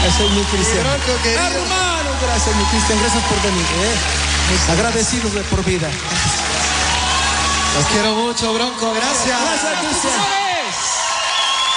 Eso es mi Cristian. Bronco, querido. Hermano, gracias, mi Cristian. Gracias por venir. Agradecidos de por vida. Los quiero mucho, Bronco. Gracias. Gracias, Cristian.